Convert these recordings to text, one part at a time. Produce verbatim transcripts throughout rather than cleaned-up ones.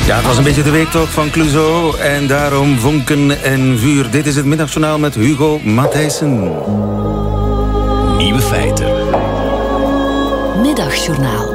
Ja, het was een beetje de weektocht van Clouseau en daarom vonken en vuur. Dit is het Middagjournaal met Hugo Matthijssen. Nieuwe feiten. Middagjournaal.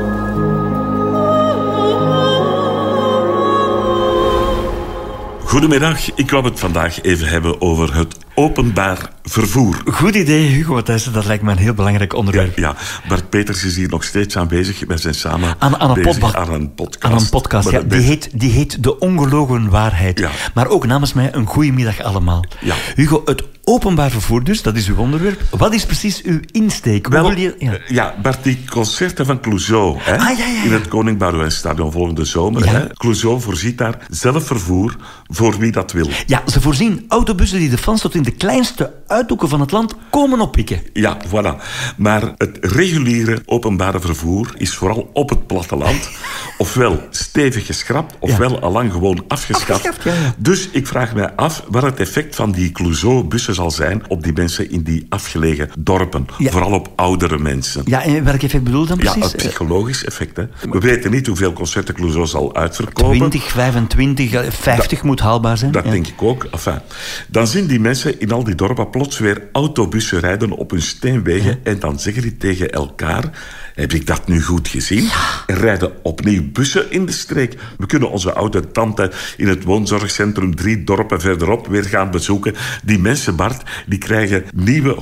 Goedemiddag, ik wou het vandaag even hebben over het openbaar vervoer. Goed idee, Hugo Matthijssen. Dat lijkt me een heel belangrijk onderwerp. Ja, ja, Bart Peters is hier nog steeds aan bezig. Wij zijn samen aan, aan, een, bezig podba- aan een podcast. Aan een podcast, ja. Die heet, die heet De Ongelogen Waarheid. Ja. Maar ook namens mij een goeiemiddag allemaal. Ja. Hugo, het openbaar vervoer dus, dat is uw onderwerp. Wat is precies uw insteek? Wel, Hoe wil je, ja. ja, Bart, die concerten van Clouseau hè, Ah, ja, ja, ja. in het Koning Boudewijnstadion volgende zomer. Ja. Hè, Clouseau voorziet daar zelfvervoer voor wie dat wil. Ja, ze voorzien autobussen die de fans tot in de kleinste uithoeken van het land komen oppikken. Ja, voilà. Maar het reguliere openbare vervoer is vooral op het platteland ofwel stevig geschrapt, ofwel Ja. allang gewoon afgeschaft. Afgeschaft, ja, ja. Dus ik vraag mij af wat het effect van die Clouseau-bussen zal zijn op die mensen in die afgelegen dorpen. Ja. Vooral op oudere mensen. Ja, en welk effect bedoel je dan Ja, precies? een psychologisch effect. Hè. We weten niet hoeveel concerten Clouseau zal uitverkopen. twintig, vijfentwintig, vijftig Dat- moet haalbaar zijn. Dat ja. denk ik ook. Enfin, dan zien die mensen in al die dorpen plots weer autobussen rijden op hun steenwegen. Ja. En dan zeggen die tegen elkaar: heb ik dat nu goed gezien? En rijden opnieuw bussen in de streek. We kunnen onze oude tante in het woonzorgcentrum drie dorpen verderop weer gaan bezoeken. Die mensen, Bart, die krijgen nieuwe